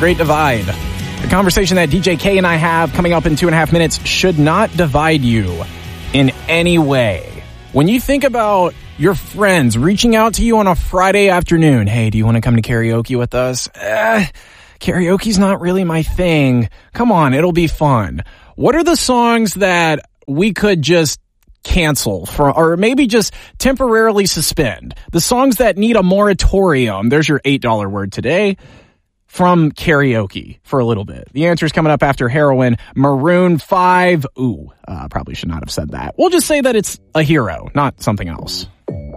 Great Divide. The conversation that DJ K and I have coming up in 2.5 minutes should not divide you in any way. When you think about your friends reaching out to you on a Friday afternoon, hey, do you want to come to karaoke with us? Karaoke's not really my thing. Come on, it'll be fun. What are the songs that we could just cancel or maybe just temporarily suspend? The songs that need a moratorium, there's your $8 word today, from karaoke for a little bit. The answer is coming up after Heroin. Maroon 5. Probably should not have said that. We'll just say that it's a hero, not something else.